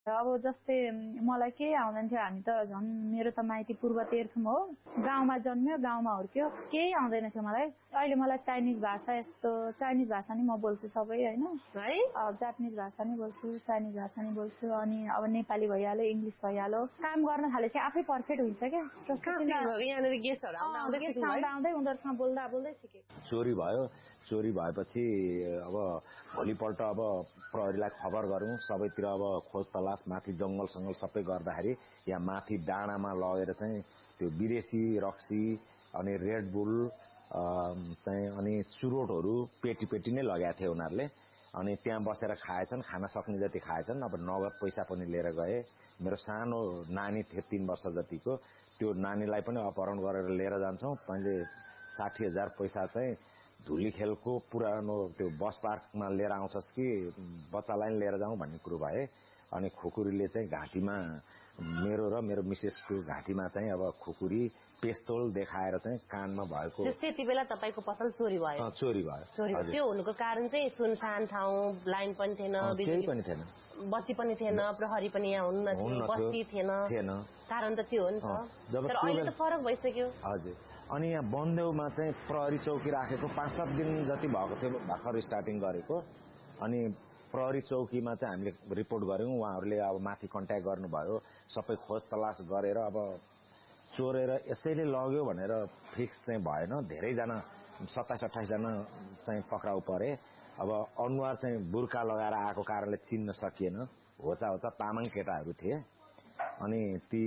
अब जस्तै मलाई केही आउँदैन थियो, हामी त झन् मेरो त माइती पूर्व तेह्रथुम हो, गाउँमा जन्म्यो गाउँमा हुर्क्यो, केही आउँदैन थियो मलाई। अहिले मलाई चाइनिज भाषा यस्तो चाइनिज भाषा नि म बोल्छु सबै होइन है, जापानिज भाषा नि बोल्छु, चाइनिज भाषा नि बोल्छु, अनि अब नेपाली भइहाल्यो, इङ्ग्लिस भइहाल्यो। काम गर्न थालेपछि आफै पर्फेक्ट हुन्छ क्या। यहाँनिर गेस्टहरू आउँदै उनीहरूसँग बोल्दा बोल्दै सिकेँ। चोरी भयो, चोरी भएपछि अब भोलिपल्ट अब प्रहरीलाई खबर गरौँ, सबैतिर अब खोज तलास माथि जङ्गल सङ्गल सबै गर्दाखेरि यहाँ माथि डाँडामा लगेर चाहिँ त्यो विदेशी रक्सी अनि रेड बुल चाहिँ अनि चुरोटहरू पेटी पेटी नै लगाएको थियो उनीहरूले। अनि त्यहाँ बसेर खाएछन्, खान सक्ने जति खाएछन्। अब नगद पैसा पनि लिएर गए। मेरो सानो नानी थियो 3 वर्ष जतिको, त्यो नानीलाई पनि अपहरण गरेर लिएर जान्छौँ। मैले 60,000 पैसा चाहिँ धुली खेलको पुरानो त्यो बस पार्कमा लिएर आउँछस् कि बच्चालाई लिएर जाउँ भन्ने कुरो भए। अनि खुकुरीले चाहिँ घाँटीमा मेरो र मेरो मिसेसको घाँटीमा चाहिँ अब खुकुरी पेस्तोल देखाएर चाहिँ कानमा भएको। त्यति बेला तपाईको पसल चोरी भयो? चोरी भयो। त्यो हुनुको कारण चाहिँ सुनसान ठाउँ, लाइन पनि थिएन, केही पनि थिएन, बत्ती पनि थिएन, प्रहरी पनि यहाँ हुन्न थियो, बस्ती थिएन। कारण त त्यो हो नि त। तर अहिले त फरक भइसक्यो। हजुर। अनि यहाँ बन्देउमा चाहिँ प्रहरी चौकी राखेको 5-7 दिन जति भएको थियो भर्खर स्टार्टिङ गरेको। अनि प्रहरी चौकीमा चाहिँ हामीले रिपोर्ट गऱ्यौँ, उहाँहरूले अब माथि कन्ट्याक्ट गर्नुभयो, सबै खोज तलास गरेर अब चोरेर यसैले लग्यो भनेर फिक्स चाहिँ भएन। धेरैजना 27-28 जना चाहिँ पक्राउ परे। अब अनुहार चाहिँ बुर्का लगाएर आएको कारणले चिन्न सकिएन, होचा तामाङ केटाहरू थिए। अनि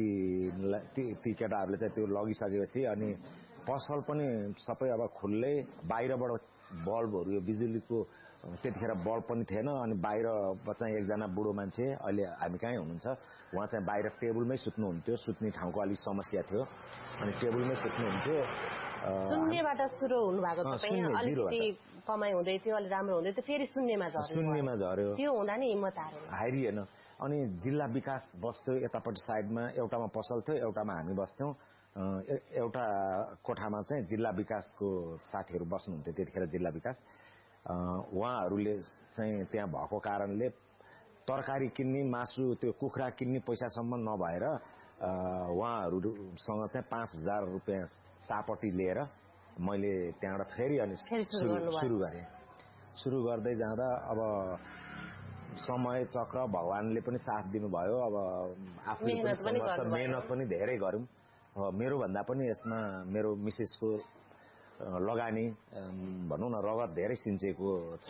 ती केटाहरूले चाहिँ त्यो लगिसकेपछि अनि पसल पनि सबै अब खुल्लै, बाहिरबाट बल्बहरू, यो बिजुलीको त्यतिखेर बल्ब पनि थिएन। अनि बाहिर चाहिँ एकजना बुढो मान्छे, अहिले हामी कहीँ हुनुहुन्छ, उहाँ चाहिँ बाहिर टेबलमै सुत्नुहुन्थ्यो, सुत्ने ठाउँको अलिक समस्या थियो, अनि टेबलमै सुत्नुहुन्थ्यो। शून्यबाट सुरु हुनुभएको तपाईँ, अलिकति कमाइ हुँदै थियो, अलि राम्रो हुँदै थियो, फेरि शून्यमा झर्यो। त्यो हुँदा नि हिम्मत हारिएन। अनि जिल्ला विकास बस्थ्यो यतापट्टि साइडमा, एउटामा पसल थियो, एउटामा हामी बस्थ्यौँ। एउटा कोठामा चाहिँ जिल्ला विकासको साथीहरू बस्नुहुन्थ्यो त्यतिखेर, जिल्ला विकास। उहाँहरूले चाहिँ त्यहाँ भएको कारणले तरकारी किन्ने, मासु, त्यो कुखुरा किन्ने पैसासम्म नभएर उहाँहरूसँग चाहिँ 5,000 रुपियाँ सापट्टि लिएर मैले त्यहाँबाट फेरि अनि सुरु गरेँ। सुरु गर्दै जाँदा अब समय चक्र भगवानले पनि साथ दिनुभयो। अब आफूले पनि मेहनत पनि धेरै गरौँ। मेरो भन्दा पनि यसमा मेरो मिसेसको लगानी भनौँ न, रगत धेरै सिन्चेको छ।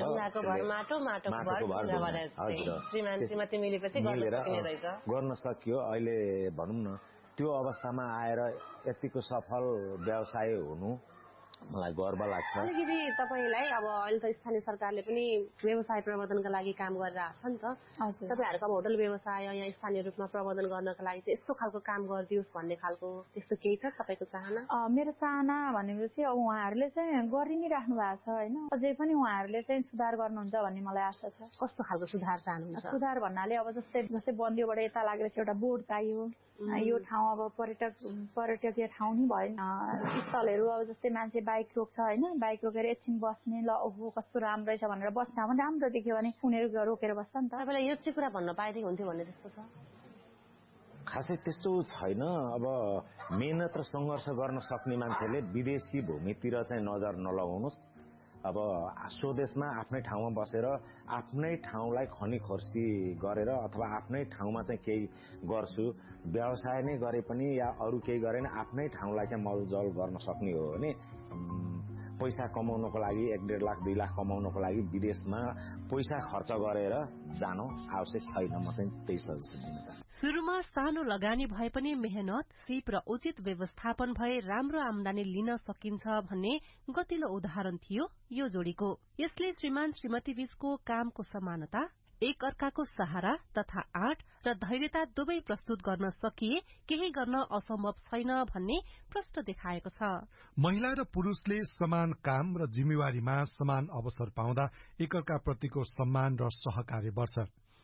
मिलेर गर्न सकियो। अहिले भनौँ न त्यो अवस्थामा आएर यतिको सफल व्यवसाय हुनु मलाई गर्व लाग्छ। अलिकति तपाईलाई अब अहिले त स्थानीय सरकारले पनि व्यवसाय प्रवर्धनका लागि काम गरिरहेछ नि त। तपाईहरुको अब होटल व्यवसाय यहाँ स्थानीय रूपमा प्रवर्धन गर्नका लागि चाहिँ यस्तो खालको काम गरिदियोस् भन्ने खालको त्यस्तो केही छ तपाईको चाहना? मेरो चाहना भनेपछि अब उहाँहरूले चाहिँ गरि नै राख्नु भएको छ हैन, अझै पनि उहाँहरूले चाहिँ सुधार गर्नुहुन्छ भन्ने मलाई आशा छ। कस्तो खालको सुधार चाहनुहुन्छ? सुधार भन्नाले अब जस्तै बन्देउबाट यता लागेर एउटा बोर्ड चाहियो। यो ठाउँ अब पर्यटकीय ठाउँ नि भयो, स्थलहरू अब जस्तै मान्छे बाइक रोक्छ हैन, बाइक रोकेर एकछिन बस्ने, ल ओहो कस्तो राम्रो रहेछ भनेर बस्न पनि राम्रो देख्यो भने उनीहरू रोकेर बस्छ नि त। तपाईलाई यो चाहिँ कुरा भन्न पाएदेखि हुन्थ्यो भन्ने त्यस्तो छ? खासै त्यस्तो छैन। अब मेहनत र सङ्घर्ष गर्न सक्ने मान्छेले विदेशी भूमितिर चाहिँ नजर नलगाउनुस्। अब स्वदेशमा आफ्नै ठाउँमा बसेर आफ्नै ठाउँलाई खनी खोर्सी गरेर अथवा आफ्नै ठाउँमा चाहिँ केही गर्छु, व्यवसाय नै गरे पनि या अरू केही गरे पनि आफ्नै ठाउँलाई चाहिँ मलजल गर्न सक्ने हो भने पैसा कमाउनको लागि 1.5 लाख 2 लाख कमाउनको लागि विदेशमा पैसा खर्च गरेर जानु आवश्यक छैन। म चाहिँ त्यही सजेसन दिन चाहन्छु। सुरुमा सानो लगानी भए पनि मेहनत, सिप र उचित व्यवस्थापन भए राम्रो आमदानी लिन सकिन्छ भन्ने गतिलो उदाहरण थियो यो जोडीको। यसले श्रीमान श्रीमती बीचको कामको समानता, एक अर्काको सहारा तथा आँट र धैर्यता दुवै प्रस्तुत गर्न सकिए केही गर्न असम्भव छैन भन्ने प्रश्न देखाएको छ। महिला र पुरुषले समान काम र जिम्मेवारीमा समान अवसर पाउँदा एकअर्का प्रतिको सम्मान र सहकार्य बढ्छ।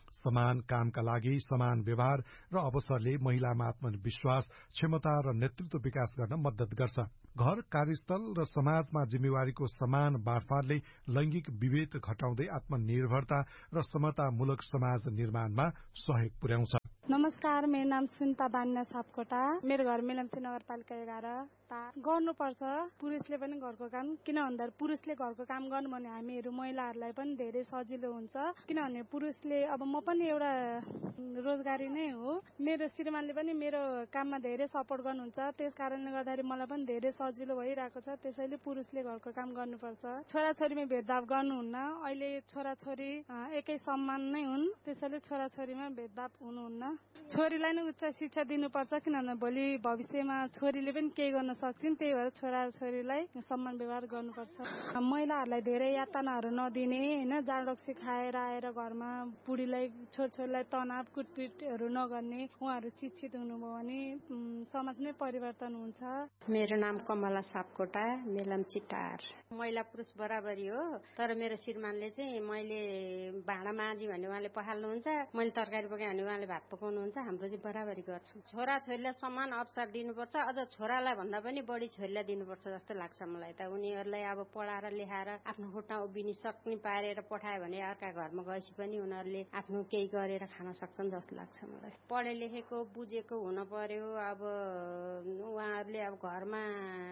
समान कामका लागि समान व्यवहार र अवसरले महिलामा आत्मविश्वास, क्षमता र नेतृत्व विकास गर्न मद्दत गर्छ। घर, कार्यस्थल र समाजमा जिम्मेवारीको समान बाँडफाँडले लैंगिक विभेद घटाउँदै आत्मनिर्भरता र समतामूलक समाज निर्माणमा सहयोग पुर्याउँछ। नमस्कार, मेरो नाम सुनिता बान्ना सापकोटा। मेरो घर मेलम्ची नगरपालिका 11। गर्नुपर्छ पुरुषले पनि घरको काम, किन भन्दा पुरुषले घरको काम गर्नु भने हामीहरू महिलाहरूलाई पनि धेरै सजिलो हुन्छ। किनभने पुरुषले अब म पनि एउटा रोजगारी नै हो, मेरो श्रीमानले पनि मेरो काममा धेरै सपोर्ट गर्नुहुन्छ। त्यस कारणले गर्दाखेरि मलाई पनि धेरै सजिलो भइरहेको छ। त्यसैले पुरुषले घरको काम गर्नुपर्छ। छोराछोरीमा भेदभाव गर्नुहुन्न। अहिले छोराछोरी एकै समान नै हुन्, त्यसैले छोराछोरीमा भेदभाव हुनुहुन्न। छोरीलाई नै उच्च शिक्षा दिनुपर्छ, किनभने भोलि भविष्यमा छोरीले पनि केही गर्न सक्छिन्। त्यही भएर छोराछोरीलाई सम्मान व्यवहार गर्नुपर्छ। महिलाहरूलाई धेरै यातनाहरू नदिने होइन, जाँडक्सी खाएर आएर घरमा बुढीलाई छोरछोरीलाई तनाव कुटपिटहरू नगर्ने। उहाँहरू शिक्षित हुनुभयो भने समाज नै परिवर्तन हुन्छ। मेरो नाम कमला सापकोटा, मेलम्ची टार। महिला पुरुष बराबरी हो, तर मेरो श्रीमानले चाहिँ मैले भाँडा माझी भने उहाँले पखाल्नुहुन्छ, मैले तरकारी पकाएँ भने उहाँले भात पकाउनुहुन्छ। हाम्रो चाहिँ बराबरी गर्छौँ। छोराछोरीलाई समान अवसर दिनुपर्छ, अझ छोरालाई भन्दा पनि बढी छोरीलाई दिनुपर्छ जस्तो लाग्छ मलाई त। उनीहरूलाई अब पढाएर लेखाएर आफ्नो खुट्टा उभिन सक्ने पारेर पठायो भने अर्का घरमा गएपछि पनि उनीहरूले आफ्नो केही गरेर खान सक्छन् जस्तो लाग्छ मलाई। पढे लेखेको बुझेको हुन पर्यो। अब उहाँहरूले अब घरमा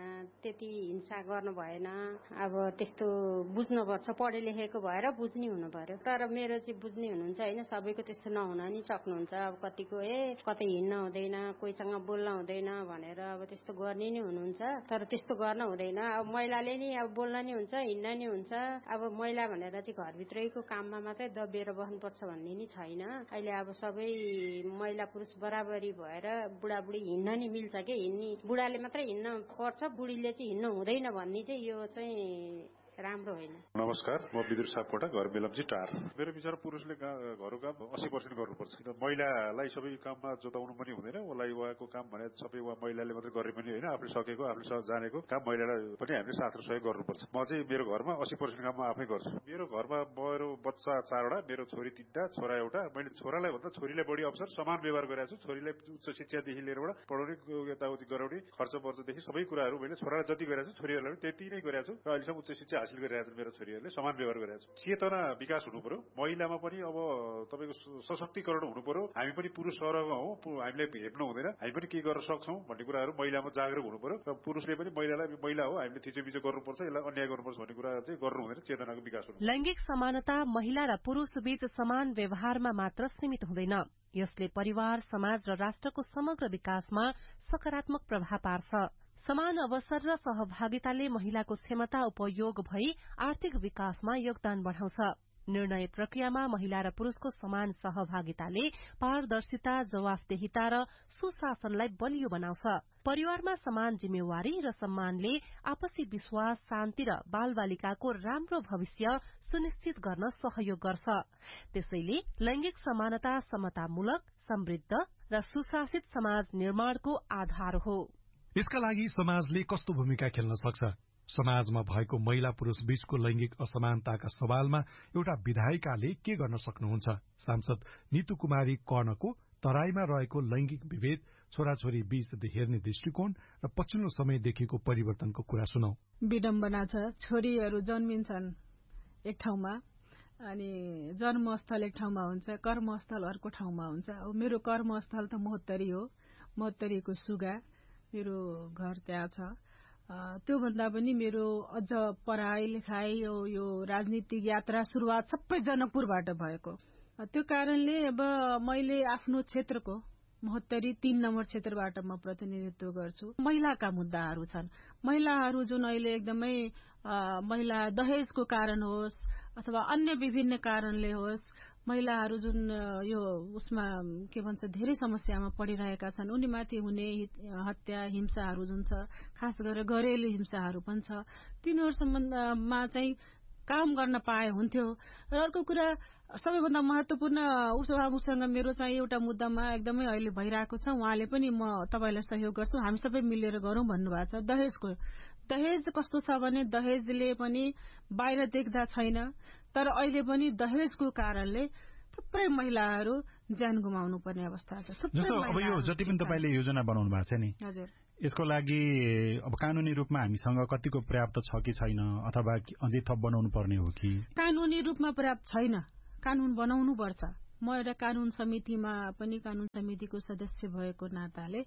त्यति हिंसा गर्नु भएन, अब त्यस्तो बुझ्नुपर्छ। पढे लेखेको भएर बुझ्ने हुनु पर्यो। तर मेरो चाहिँ बुझ्ने हुनुहुन्छ होइन, सबैको त्यस्तो नहुन नि सक्नुहुन्छ। अब कतिको कतै हिँड्न हुँदैन, कोहीसँग बोल्न हुँदैन भनेर अब त्यस्तो गर्ने नै हुनुहुन्छ। तर त्यस्तो गर्न हुँदैन। अब महिलाले नि अब बोल्न नि हुन्छ, हिँड्न नि हुन्छ। अब महिला भनेर चाहिँ घरभित्रैको काममा मात्रै दबिएर बस्नुपर्छ भन्ने नि छैन। अहिले अब सबै महिला पुरुष बराबरी भएर बुढाबुढी हिँड्न नि मिल्छ के। हिँड्ने बुढाले मात्रै हिँड्न पर्छ, बुढीले चाहिँ हिँड्न हुँदैन भन्ने चाहिँ यो चाहिँ राम्रो होइन। नमस्कार, म विदुर सापकोटा, घर मेलम्ची टार। मेरो विचार पुरुषले घरको काम 80% गर्नुपर्छ। महिलालाई सबै काममा जोताउनु पनि हुँदैन। उसलाई उहाँको काम भने सबै महिलाले मात्रै गरे पनि होइन, आफूले सकेको आफूले जानेको काम महिलालाई पनि हामीले साथ र सहयोग गर्नुपर्छ। म चाहिँ मेरो घरमा 80% काम म आफै गर्छु। मेरो घरमा मेरो बच्चा 4वटा, मेरो छोरी 3टा, छोरा 1टा। मैले छोरालाई भन्दा छोरीलाई बढी अवसर समान व्यवहार गरेको छु। छोरीलाई उच्च शिक्षादेखि लिएर पढाउने यताउति गराउने खर्च पर्चदेखि सबै कुराहरू मैले छोरालाई जति गरेको छु छोरीहरूलाई पनि त्यति नै गरेको छु। र अहिलेसम्म उच्च शिक्षा हासिल गरिरहेको छ। मेरो छोरीहरूले समान व्यवहार गरेको छ। चेतना विकास हुनु पर्यो महिलामा पनि। अब तपाईँको सशक्तिकरण हुनु पर्यो। हामी पनि पुरुष सरह हौ, हामीले हेप्नु हुँदैन, हामी पनि के गर्न सक्छौँ भन्ने कुराहरू महिलामा जागरुक हुनु पर्यो। र पुरुषले पनि महिलालाई महिला हो हामीले थिचोमिचो गर्नुपर्छ, यसलाई अन्याय गर्नुपर्छ भन्ने कुरा चाहिँ गर्नु हुँदैन। चेतनाको विकास हुनु। लैंगिक समानता महिला र पुरुष बीच समान व्यवहारमा मात्र सीमित हुँदैन। यसले परिवार, समाज र राष्ट्रको समग्र विकासमा सकारात्मक प्रभाव पार्छ। समान अवसर र सहभागिताले महिलाको क्षमता उपयोग भई आर्थिक विकासमा योगदान बढ़ाउँछ। निर्णय प्रक्रियामा महिला र पुरुषको समान सहभागिताले पारदर्शिता, जवाफदेहिता र सुशासनलाई बलियो बनाउँछ। परिवारमा समान जिम्मेवारी र सम्मानले आपसी विश्वास, शान्ति र बालबालिकाको राम्रो भविष्य सुनिश्चित गर्न सहयोग गर्छ। त्यसैले लैंगिक समानता समतामूलक, समृद्ध र सुशासित समाज निर्माणको आधार हो। यसका लागि समाजले कस्तो भूमिका खेल्न सक्छ? समाजमा भएको महिला पुरुष बीचको लैंगिक असमानताका सवालमा एउटा विधायिकाले के गर्न सक्नुहुन्छ? सांसद नीतू कुमारी कर्णको तराईमा रहेको लैंगिक विभेद, छोराछोरी बीच हेर्ने दृष्टिकोण र पछिल्लो समय देखिएको परिवर्तनको कुरा सुनौ। विडम्बना छ, छोरीहरू जन्मिन्छन् एक ठाउँमा अनि जन्मस्थल एक ठाउँमा हुन्छ, कर्मस्थल अर्को ठाउँमा हुन्छ। अब मेरो कर्मस्थल त महोत्तरी हो, महोत्तरीको सुगा, मेरो घर त्यहाँ छ। त्योभन्दा पनि मेरो अझ पढाइ लेखाइ यो राजनीतिक यात्रा सुरुवात सबै जनकपुरबाट भएको। त्यो कारणले अब मैले आफ्नो क्षेत्रको महोत्तरी 3 नम्बर क्षेत्रबाट म प्रतिनिधित्व गर्छु। महिलाका मुद्दाहरू छन्। महिलाहरू जुन अहिले एकदमै महिला दहेजको कारण होस् अथवा अन्य विभिन्न कारणले होस्, महिलाहरू जुन यो उसमा के भन्छ धेरै समस्यामा पडिरहेका छन्। उनीमाथि हुने हत्या हिंसाहरू जुन छ, खास गरेर घरेलु हिंसाहरू पनि छ। तिनीहरू सम्बन्धमा चाहिँ काम गर्न पाए हुन्थ्यो। र अर्को कुरा सबैभन्दा महत्वपूर्ण उसँग मेरो चाहिँ एउटा मुद्दामा एकदमै अहिले भइरहेको छ। उहाँले पनि म तपाईलाई सहयोग गर्छु, हामी सबै मिलेर गरौँ भन्नुभएको छ। दहेजको दहेज कस्तो छ भने दहेजले पनि बाहिर देख्दा छैन, तर अहिले पनि दहेजको कारणले थुप्रै महिलाहरू ज्यान गुमाउनु पर्ने अवस्था छ। जस्तो अब यो जति पनि तपाईले योजना बनाउनु भएको छ नि, हजुर, यसको लागि अब कानूनी रूपमा हामीसँग कतिको पर्याप्त छ कि छैन, अथवा अझै थप बनाउनु पर्ने हो कि? कानूनी रूपमा पर्याप्त छैन, कानून बनाउनु पर्छ। म एउटा कानून समितिमा पनि कानून समितिको सदस्य भएको नाताले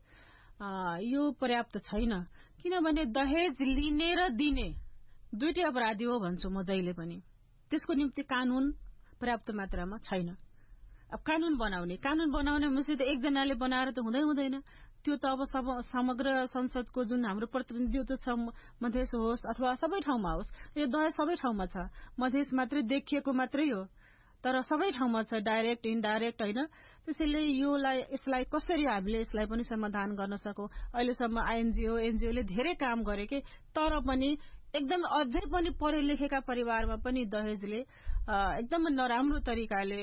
यो पर्याप्त छैन। किनभने दहेज लिने र दिने दुईटै अपराधी हो भन्छु म जहिले पनि। त्यसको निम्ति कानून पर्याप्त मात्रामा छैन। अब कानून बनाउने मुसित एकजनाले बनाएर त हुँदैन। त्यो त अब समग्र संसदको जुन हाम्रो प्रतिनिधित्व छ, मधेस होस् अथवा सबै ठाउँमा होस्, यो दहेज सबै ठाउँमा छ। मधेस मात्रै देखिएको मात्रै हो, तर सबै ठाउँमा छ, डाइरेक्ट इनडाइरेक्ट होइन। त्यसैले यसलाई कसरी हामीले यसलाई पनि समाधान गर्न सकौं। अहिलेसम्म एनजीओले धेरै काम गरे के, तर पनि एकदम अझै पनि पढे लेखेका परिवारमा पनि दहेजले एकदम नराम्रो तरिकाले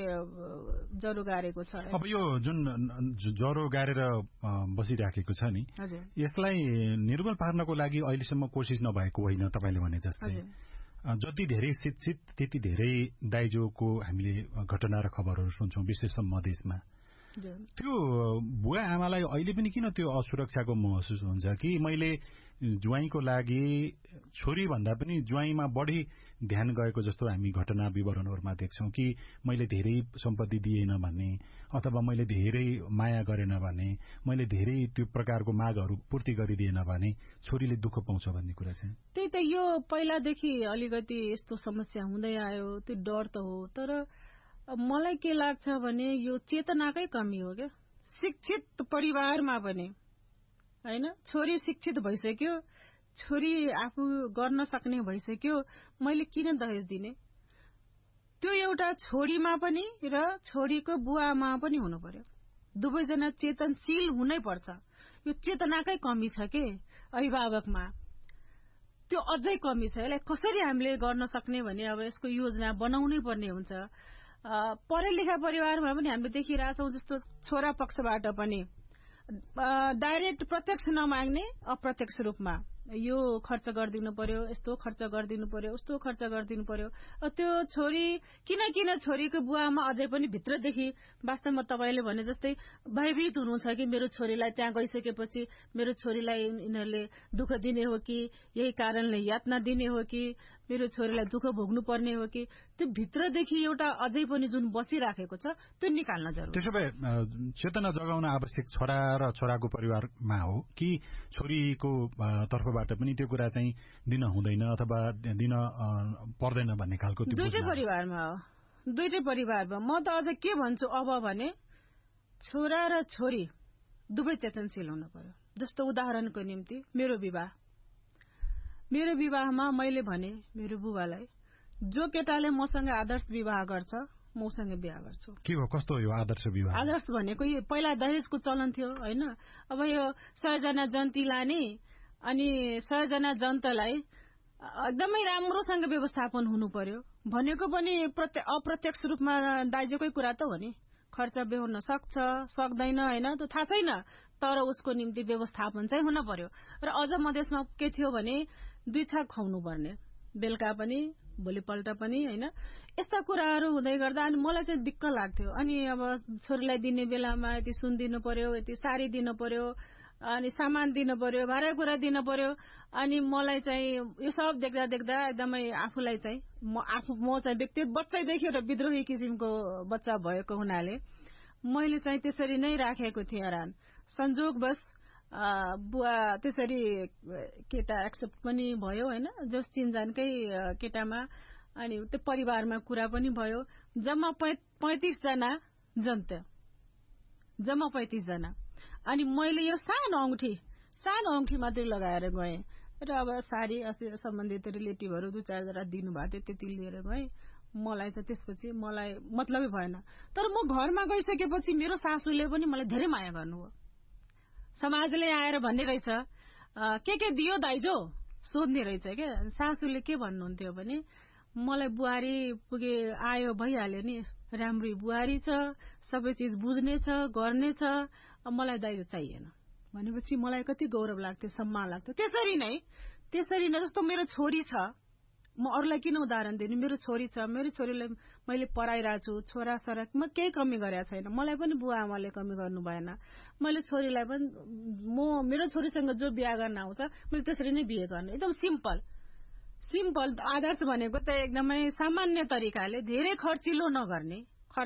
जरो गारेको छ। अब यो जुन जरो गारेर बसिराखेको छ नि, यसलाई निर्मूल पार्नको लागि अहिलेसम्म कोसिस नभएको होइन तपाईले भने जस्तै। जति धेरै शिक्षित त्यति धेरै दाइजोको हामीले घटना र खबरहरू सुन्छौं, विशेष मधेसमा। त्यो बुवा आमालाई अहिले पनि किन त्यो असुरक्षाको महसुस हुन्छ कि मैले ज्वाइँको लागि छोरी भन्दा पनि ज्वाइँमा बढी ध्यान गएको जस्तो हामी घटना विवरणहरूमा देख्छौं कि मैले धेरै सम्पत्ति दिएन भने, अथवा मैले धेरै माया गरेन भने, मैले धेरै त्यो प्रकारको मागहरू पूर्ति गरिदिएन भने छोरीले दुःख पाउँछ भन्ने कुरा चाहिँ? त्यही त, यो पहिलादेखि अलिकति यस्तो समस्या हुँदै आयो, त्यो डर त हो। तर मलाई के लाग्छ भने यो चेतनाकै कमी हो क्या, शिक्षित परिवारमा पनि हैन। छोरी शिक्षित भइसक्यो, छोरी आफू गर्न सक्ने भइसक्यो, मैले किन दहेज दिने? त्यो एउटा छोरीमा पनि र छोरीको बुवामा पनि हुनु पर्यो। दुवैजना चेतनशील हुनै पर्छ। यो चेतनाकै कमी छ के अभिभावकमा, त्यो अझै कमी छ। यसलाई कसरी हामीले गर्न सक्ने भने अब यसको योजना बनाउनै पर्ने हुन्छ। पढे लेखा परिवारमा पनि हामीले देखिरहेछौँ, जस्तो छोरा पक्षबाट पनि डाइरेक्ट प्रत्यक्ष नमाग्ने, अप्रत्यक्ष रूपमा यो खर्च गरिदिनु पर्यो, यस्तो खर्च गरिदिनु पर्यो, उस्तो खर्च गरिदिनु पर्यो। त्यो छोरी किन छोरीको बुवामा अझै पनि भित्रदेखि वास्तवमा तपाईले भने जस्तै भयभीत हुनुहुन्छ कि मेरो छोरीलाई त्यहाँ गइसकेपछि मेरो छोरीलाई यिनीहरूले दुःख दिने हो कि, यही कारणले यातना दिने हो कि, मेरो छोरीलाई दुःख भोग्नु पर्ने हो कि, त्यो भित्रदेखि एउटा अझै पनि जुन बसिराखेको छ त्यो निकाल्न जरुरी। त्यसो भए चेतना जगाउन आवश्यक छोरा र छोराको परिवारमा हो कि छोरीको तर्फबाट पनि त्यो कुरा चाहिँ दिन हुँदैन अथवा दिन पर्दैन भन्ने खालको? दुईटै परिवारमा हो, दुईटै परिवारमा। म त अझ के भन्छु अब भने छोरा र छोरी दुवै चेतनशील हुनु पर्यो। जस्तो उदाहरणको निम्ति मेरो विवाहमा मैले भने मेरो बुबालाई, जो केटाले मसँग आदर्श विवाह गर्छ म उसँग बिहा गर्छु। के हो, कस्तो यो आदर्श विवाह? आदर्श भनेको यो पहिला दहेजको चलन थियो हैन। अब यो 100 जना जन्ती लाने अनि 100 जना जन्तलाई एकदमै राम्रोसँग व्यवस्थापन हुनु पर्यो भनेको पनि अप्रत्यक्ष रूपमा दाइजोकै कुरा त हो नि। खर्च बेहोर्न सक्छ सक्दैन हैन त्यो थाहा छैन, तर उसको निम्ति व्यवस्थापन चाहिँ हुन पर्यो। र अझ मधेसमा के थियो भने 2 छाक खुवाउनु पर्ने, बेलुका पनि भोलिपल्ट पनि हैन। यस्ता कुराहरू हुँदै गर्दा अनि मलाई चाहिँ दिक्क लाग्थ्यो। अनि अब छोरीलाई दिने बेलामा यति सुन दिनु पर्यो, यति साडी दिनु पर्यो, अनि सामान दिनु पर्यो, भाडा कुरा दिनु पर्यो। अनि मलाई चाहिँ यो सब देख्दा एकदमै आफूलाई चाहिँ म चाहिँ व्यक्तिगत बच्चैदेखि एउटा विद्रोही किसिमको बच्चा भएको हुनाले मैले चाहिँ त्यसरी नै राखेको थिएँ। हरान संजोगवश बुवा त्यसरी केटा एक्सेप्ट पनि भयो हैन, जस चिनजानकै केटामा। अनि त्यो परिवारमा कुरा पनि भयो। जम्मा 35 जना जन्त्य, जम्मा 35 जना। अनि मैले यो सानो औंठी मात्रै लगाएर गएँ र अब साडी सम्बन्धित रिलेटिभहरू 2-4 जना दिनुभएको थियो, त्यति लिएर गएँ। मलाई चाहिँ त्यसपछि मलाई मतलबै भएन। तर म घरमा गइसकेपछि मेरो सासूले पनि मलाई धेरै माया गर्नुभयो। समाजले आएर भन्ने रहेछ के दियो दाइजो सोध्ने रहेछ के। सासूले के भन्नुहुन्थ्यो भने मलाई बुहारी पुगे आयो भइहाल्यो नि, राम्रै बुहारी छ, सबै चीज बुझ्ने छ, गर्ने छ, मलाई दाइजो चाहिएन भनेपछि मलाई कति गौरव लाग्थ्यो, सम्मान लाग्थ्यो। त्यसरी नै जस्तो मेरो छोरी छ, म अरूलाई किन उदाहरण दिनु, मेरो छोरी छ, मेरो छोरीलाई मैले पढाइरहेको छु, छोरा सराकमा केही कमी गरेको छैन, मलाई पनि बुवा आमाले कमी गर्नु भएन, मैले छोरीलाई पनि मेरो छोरीसँग जो बिहा गर्न आउँछ मैले त्यसरी नै बिहे गर्ने, एकदम सिम्पल आदर्श भनेको त एकदमै सामान्य तरिकाले धेरै खर्चिलो नगर्ने,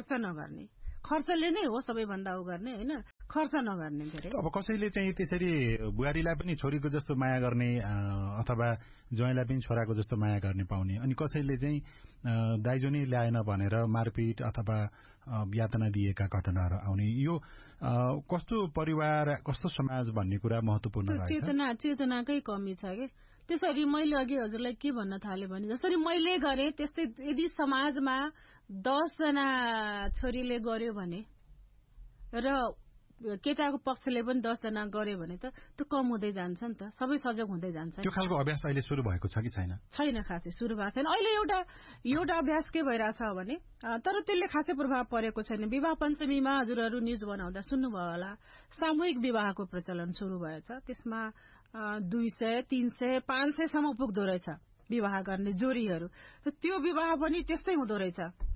खर्चले नै हो सबैभन्दा उ गर्ने होइन, खर्च नगर्ने धेरै। अब कसैले चाहिँ त्यसरी बुहारीलाई पनि छोरीको जस्तो माया गर्ने अथवा ज्वाइँलाई पनि छोराको जस्तो माया गर्ने पाउने, अनि कसैले चाहिँ दाइजो नै ल्याएन भनेर मारपिट अथवा यातना दिएका घटनाहरू आउने, यो कस्तो परिवार कस्तो समाज भन्ने कुरा महत्त्वपूर्ण रहेछ। चेतनाकै कमी छ के। त्यसरी मैले अघि हजुरलाई के भन्न थाले भने जसरी मैले गरे त्यस्तै यदि समाजमा 10 जना छोरीले गर्यो भने र केटाको पक्षले पनि 10 जना गर्यो भने त त्यो कम हुँदै जान्छ नि त, सबै सजग हुँदै जान्छ। त्यो खालको अभ्यास अहिले सुरु भएको छ कि छैन? छैन, खासै सुरु भएको छैन। अहिले एउटा अभ्यास के भइरहेछ भने, तर त्यसले खासै प्रभाव परेको छैन। विवाह पञ्चमीमा हजुरहरू न्युज बनाउँदा सुन्नुभयो होला, सामूहिक विवाहको प्रचलन सुरु भएछ। त्यसमा 200, 300, 500 सम्म पुग्दो रहेछ विवाह गर्ने जोडीहरू। त्यो विवाह पनि त्यस्तै हुँदो रहेछ,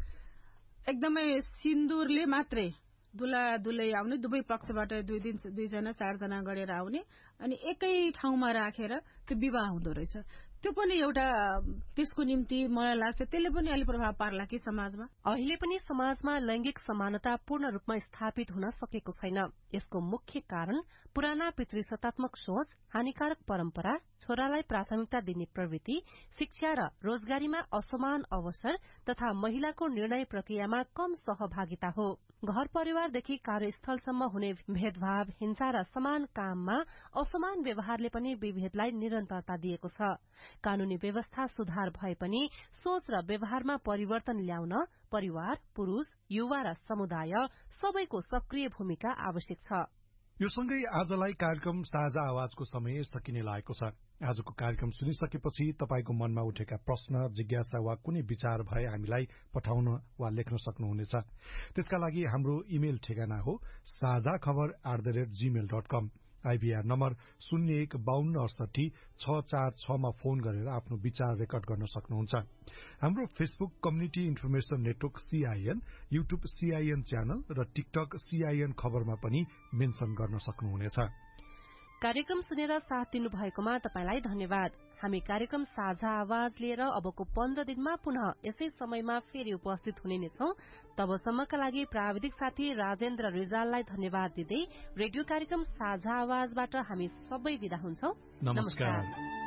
एकदमै सिन्दुरले मात्रै दुलै आउने, दुवै पक्षबाट 2 जना 4 जना गरेर आउने, अनि एकै ठाउँमा राखेर त्यो विवाह हुँदो रहेछ। त्यो पनि एउटा त्यसको निम्ति मलाई लाग्छ त्यसले पनि अलि प्रभाव पार्ला कि समाजमा। अहिले पनि समाजमा लैंगिक समानता पूर्ण रूपमा स्थापित हुन सकेको छैन। यसको मुख्य कारण पुराना पितृसत्तात्मक सोच, हानिकारक परम्परा, छोरालाई प्राथमिकता दिने प्रवृत्ति, शिक्षा र रोजगारीमा असमान अवसर तथा महिलाको निर्णय प्रक्रियामा कम सहभागिता हो। घर परिवारदेखि कार्यस्थलसम्म हुने भेदभाव, हिंसा र समान काममा असमान व्यवहारले पनि विभेदलाई निरन्तरता दिएको छ। कानूनी व्यवस्था सुधार भए पनि सोच र व्यवहारमा परिवर्तन ल्याउन परिवार, पुरुष, युवा र समुदाय सबैको सक्रिय भूमिका आवश्यक छ। यो सँगै आजलाई कार्यक्रम साझा आवाजको समय सकिने लागेको छ। आजको कार्यक्रम सुनिसकेपछि तपाईको मनमा उठेका प्रश्न, जिज्ञासा वा कुनै विचार भए हामीलाई पठाउन वा लेख्न सक्नुहुनेछ। त्यसका लागि हाम्रो इमेल ठेगाना हो sazakhbar@gmail.com। आइभीआर नम्बर 015268 मा फोन गरेर आफ्नो विचार रेकर्ड गर्न सक्नुहुन्छ। हाम्रो Facebook community information network CIN, YouTube CIN channel र टिकटक CIN खबरमा पनि मेन्सन गर्न सक्नुहुनेछ। कार्यक्रम सुनेर साथ दिनु भएकोमा तपाईलाई धन्यवाद। हामी कार्यक्रम साझा आवाज लिएर अबको 15 दिनमा पुनः यसै समयमा फेरि उपस्थित हुने नै छौं। तबसम्मका लागि प्राविधिक साथी राजेन्द्र रिजाललाई धन्यवाद दिँदै रेडियो कार्यक्रम साझा आवाजबाट हामी सबै बिदा हुन्छौं। नमस्कार।